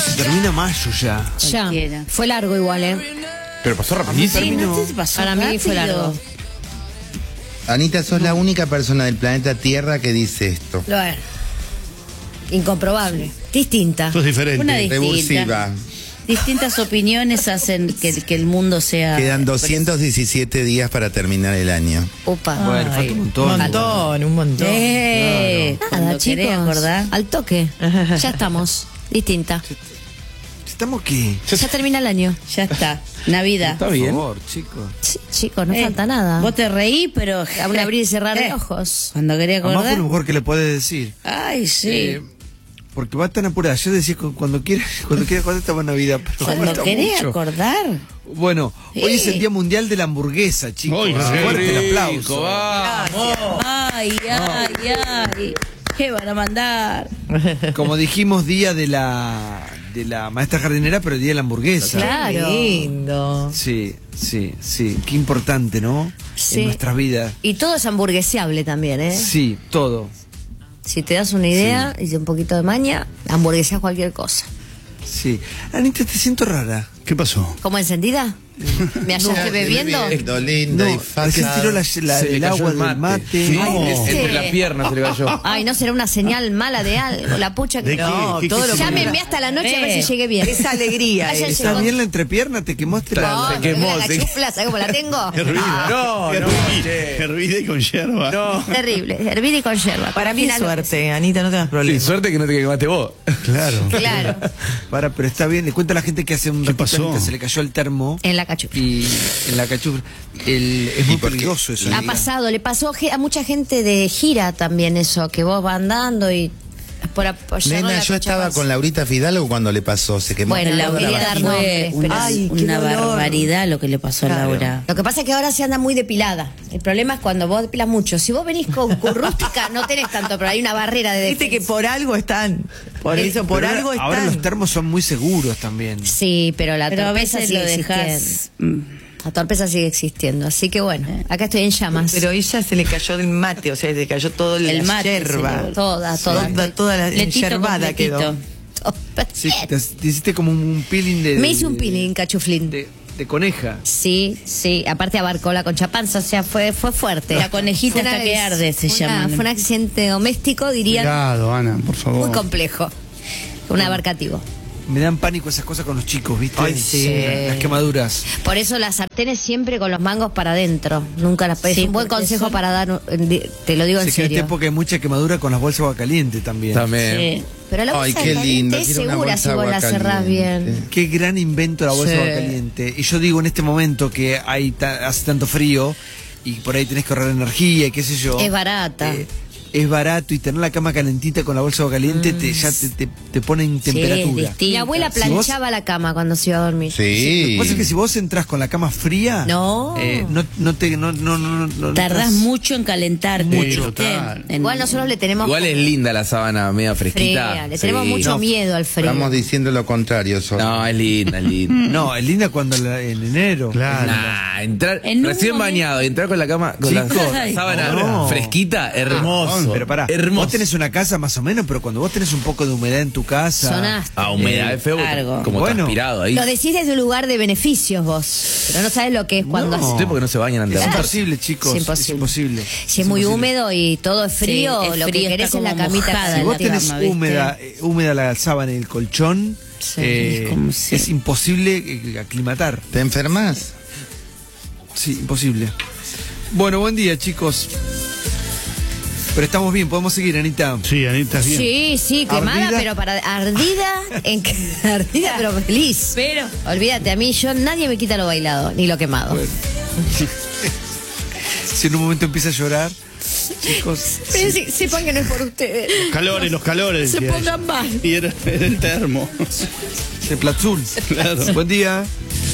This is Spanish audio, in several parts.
se termina mayo ya. Ya. Cualquiera. Fue largo igual, Pero pasó rapidísimo. Sí, no sé si pasó Para mí fue rápido. largo. Anita, sos la única persona del planeta Tierra que dice esto. Lo es. Incomprobable. Distinta. Esto es diferente. Una Revulsiva. Distintas opiniones hacen que el mundo sea... Quedan 217 días para terminar el año. Opa. Bueno, falta un montón. Un montón. Nada, Cuando querés chicos. acordar. Al toque. Ya estamos. Distinta. ¿Estamos qué? Ya termina el año. Ya está. Navidad. Está Por bien. favor, chicos. Sí, chicos, no falta nada. Vos te reí, pero... A un abrir y cerrar de ojos. Cuando quería Además fue acordar... lo mejor que le podés decir. Ay, sí. Porque va tan apurada. Yo decía cuando quieras acordar estaba Navidad. Pero Cuando falta querés mucho. acordar... Bueno, hoy es el Día Mundial de la Hamburguesa, chicos. Ay, qué Fuerte el rico, aplauso. vamos. Ay, ay, ay. ¿Qué van a mandar? Como dijimos, día de la maestra jardinera, pero el día de la hamburguesa. Claro. Lindo. Sí, sí, sí. Qué importante, ¿no? Sí. En nuestras vidas. Y todo es hamburgueseable también, ¿eh? Sí, todo. Si te das una idea y un poquito de maña, hamburgueseas cualquier cosa. Sí. Anita, te siento rara. ¿Qué pasó? ¿Cómo encendida? ¿Me hallaste bebiendo? Lindo, lindo y No, es que fácil. tiró el agua del mate. Sí, Ay, ¿viste? entre las piernas se le cayó. Ay, no será una señal mala de algo, la pucha que... ¿De qué? No, ¿Qué- todo qué- lo qué- Llámenme hasta la noche a ver si llegué bien. Esa alegría. Vayan esa. ¿Está bien la entrepierna? ¿Te quemaste No, la...? Te quemó, la te- chufla, ¿sabes cómo la tengo? Hervida. No, Hervida y con yerba. No. Terrible, hervida y con yerba. Para mí es Final- suerte, Anita, no tengas Sí, problemas. suerte que no te quemaste vos. Claro. Claro, Pero está bien. Le cuento a la gente que hace un ¿Qué ratito, pasó? Anita, se le cayó el termo. en la cachufla. Y en la cachufla. Es muy por qué? peligroso eso. Ha Anita. pasado, le pasó a mucha gente de gira también eso, que vos vas andando y por apoyar Nena, yo estaba con Laurita Fidalgo cuando le pasó. Se quemó. Bueno, toda la quería vagina. dar nombre, pero Ay, qué una dolor. barbaridad lo que le pasó a Claro. Laura. Lo que pasa es que ahora se anda muy depilada. El problema es cuando vos depilas mucho. Si vos venís con rústica, no tenés tanto, pero hay una barrera de Viste que defensa. por algo están. Por eso, por Pero algo ahora están. los termos son muy seguros también. Sí, pero la Pero a torpeza veces sigue lo existiendo. dejas... La torpeza sigue existiendo. Así que bueno, acá estoy en llamas. Pero ella se le cayó del mate, o sea, se le cayó todo El la mate yerba. se le- Toda. Toda la Letito yerbada completito. quedó. Sí, te hiciste como un peeling de... Me hice un peeling, cachuflín. De coneja. Sí, sí. Aparte abarcó la concha panza, o sea, fue fuerte. La conejita Fue una hasta que vez- arde, se llama. Fue un accidente doméstico, diría, Cuidado, Ana, por favor. muy complejo. Un abarcativo. Me dan pánico esas cosas con los chicos, ¿viste? Ay, sí. Las quemaduras. Por eso las sartenes siempre con los mangos para adentro. Nunca las es Sí, un buen porque consejo son- para dar, te lo digo en Sé que en esta serio. época hay mucha quemadura con las bolsas de agua caliente también. También. Sí. Pero la bolsa Ay, de qué caliente lindo. es Quiero una segura bolsa si de vos agua la cerrás caliente. bien. Qué gran invento la bolsa de Sí. agua caliente. Y yo digo, en este momento que hace tanto frío y por ahí tenés que ahorrar energía y qué sé yo. Es barata. Es barato y tener la cama calentita con la bolsa de agua caliente ya te pone en Sí, es temperatura. distinto. Mi abuela Si vos- planchaba la cama cuando se iba a dormir. Lo que Sí. pasa es que si vos entras con la cama fría, No. no Tardás entras- mucho en calentarte. Mucho, ¿viste? total. Igual nosotros le tenemos Igual es linda la sábana media fresquita. fría, le tenemos Sí. mucho No, miedo al frío. Estamos diciendo lo contrario. Solo. No, es linda, es linda. No, es linda cuando en enero. Claro. Nah, entrar En un recién momento- bañado y entrar con la cama, con la Chicos, sábana no. fresquita, hermoso. Pero pará, hermoso. vos tenés una casa más o menos, pero cuando vos tenés un poco de humedad en tu casa. Sonaste. humedad es feo, Largo. como Bueno. transpirado ahí. Lo decís desde un lugar de beneficios vos, pero no sabes lo que es cuando No. Ustedes porque no se bañan antes Es de Claro. acostarse. imposible, chicos. Es imposible. Es imposible. si es muy imposible. húmedo y todo es frío, Sí, es lo frío, que querés está es la como camita mojada Si la vos tenés cama, ¿viste? húmeda la sábana y el colchón, es como si- es imposible aclimatar. ¿Te enfermas? Sí, imposible. Bueno, buen día, chicos. Pero estamos bien, podemos seguir, Anita. Sí, Anita, bien. Sí, sí, quemada, Ardida. pero para ardida, ardida pero feliz. Pero- olvídate, a mí nadie me quita lo bailado ni lo quemado. Bueno. Si en un momento empieza a llorar, chicos. Pero sepan que no es por ustedes. Los calores. Se decía pongan ella. mal. Y era el termo. De Platzul. Claro. Buen día.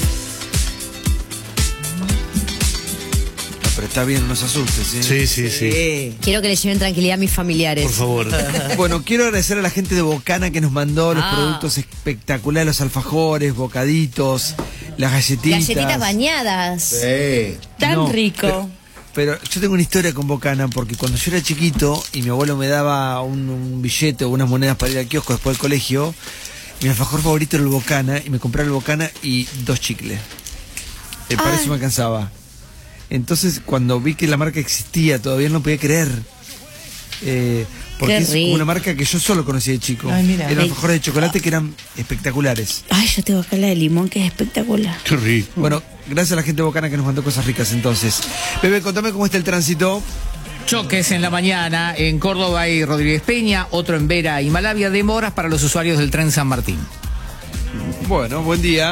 Pero está bien, no nos asustes, ¿eh? Sí, sí. Quiero que le lleven tranquilidad a mis familiares. Por favor. Bueno, quiero agradecer a la gente de Bocana que nos mandó los Ah. productos espectaculares, los alfajores, bocaditos, las galletitas. Galletitas bañadas. Sí. Tan No, rico. Pero yo tengo una historia con Bocana, porque cuando yo era chiquito y mi abuelo me daba un billete o unas monedas para ir al kiosco después del colegio, Mi alfajor favorito era el Bocana y me compré el Bocana y 2 chicles. Para eso me alcanzaba. Entonces, cuando vi que la marca existía, todavía no podía creer. Porque Qué es rico. como una marca que yo solo conocía de chico. Ay, mira. Eran alfajores de chocolate que eran espectaculares. Ay, yo tengo acá la de limón que es espectacular. Qué rico. Bueno, gracias a la gente de Bocana que nos mandó cosas ricas entonces. Bebé, contame cómo está el tránsito. Choques en la mañana en Córdoba y Rodríguez Peña, otro en Vera y Malavia, demoras para los usuarios del tren San Martín. Bueno, buen día.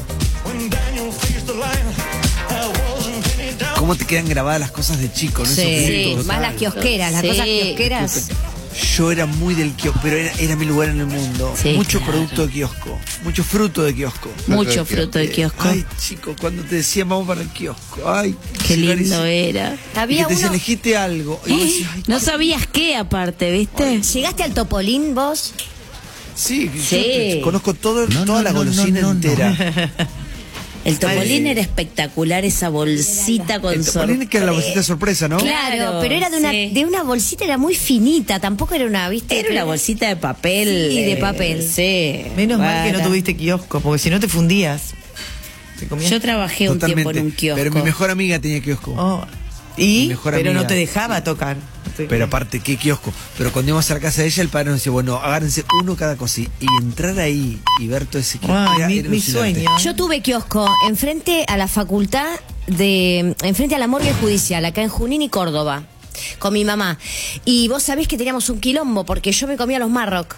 ¿Cómo te quedan grabadas las cosas de chico? ¿No? Esos Sí, minutos. más las kiosqueras, las Sí. cosas kiosqueras. Yo era muy del kiosco, pero era mi lugar en el mundo. Sí, Mucho claro. producto de kiosco, mucho fruto de kiosco. Mucho fruto de kiosco. Ay, chico, cuando te decían vamos para el kiosco. Ay, Qué lugar lindo ese- era. Y Había que te decían, uno. elegiste algo. Y vos decías, ay, No sabías qué aparte, ¿viste? ¿Llegaste al Topolín vos? sí, Sí. yo conozco toda No, la no, golosina no, no, entera. El Topolín era espectacular, esa bolsita con El Topolín que era la bolsita de sorpresa, ¿no? Claro, pero era sí. de una bolsita, era muy finita, tampoco era una, ¿viste? Era una bolsita de papel. Sí, de papel. Sí. Menos mal que no Para. tuviste kiosco, porque si no te fundías. Te comías- Yo trabajé un tiempo en un kiosco. Pero mi mejor amiga tenía kiosco. Oh. Mi Y, mejor pero amiga. no te dejaba tocar. Pero aparte, ¿qué kiosco? Pero cuando íbamos a la casa de ella, el padre nos decía, bueno, agárrense uno cada cosa. Y entrar ahí y ver todo ese kiosco Ay, era mi alucinante. sueño. Yo tuve kiosco enfrente a la facultad enfrente a la morgue judicial, acá en Junín y Córdoba, con mi mamá. Y vos sabés que teníamos un quilombo porque yo me comía los Marroc.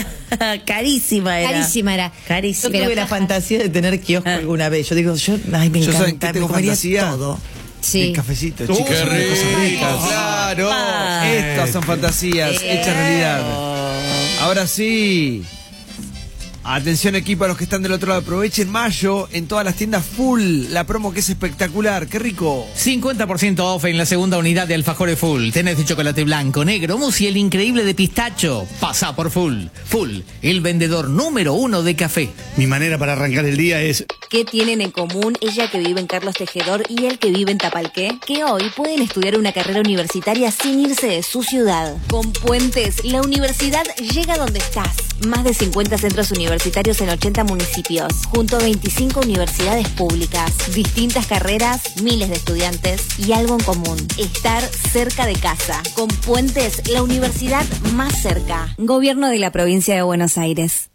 Carísima era. Carísima era. Yo Carísima. tuve la fantasía de tener kiosco alguna vez. Yo digo, ay, me Yo, ¿saben encanta, qué tengo me comería fantasía? todo. Sí. El cafecito, chicos. qué son unas cosas rico. ricas. Claro. Estas son fantasías hechas realidad. Ahora sí. Atención equipo a los que están del otro lado. Aprovechen mayo en todas las tiendas full. La promo que es espectacular. Qué rico. 50% off en la segunda unidad de alfajores Full. Tenés de chocolate blanco, negro, mousse y el increíble de pistacho. Pasa por Full. Full, el vendedor número 1 de café. Mi manera para arrancar el día es ¿Qué tienen en común ella que vive en Carlos Tejedor y él que vive en Tapalqué? Que hoy pueden estudiar una carrera universitaria sin irse de su ciudad. Con Puentes, la universidad llega donde estás. Más de 50 centros universitarios en 80 municipios, junto a 25 universidades públicas, distintas carreras, miles de estudiantes y algo en común: estar cerca de casa. Con Puentes, la universidad más cerca. Gobierno de la Provincia de Buenos Aires.